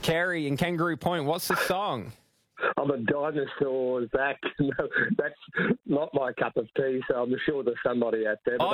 Carey in Kangaroo Point. What's the song? I'm a dinosaur, Zach. No, that's not my cup of tea, so I'm sure there's somebody out there. But